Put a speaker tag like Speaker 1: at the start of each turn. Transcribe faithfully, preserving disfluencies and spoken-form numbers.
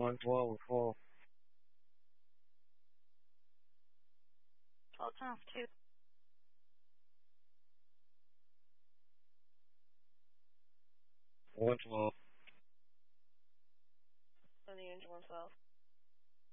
Speaker 1: as well before.
Speaker 2: twelve and a half, two.